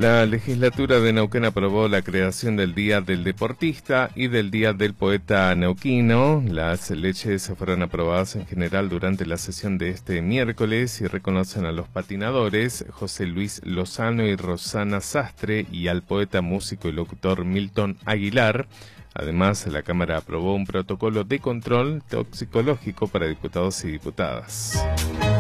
La legislatura de Neuquén aprobó la creación del Día del Deportista y del Día del Poeta Neuquino. Las leyes fueron aprobadas en general durante la sesión de este miércoles y reconocen a los patinadores José Luis Lozano y Rosana Sastre y al poeta, músico y locutor Milton Aguilar. Además, la Cámara aprobó un protocolo de control toxicológico para diputados y diputadas.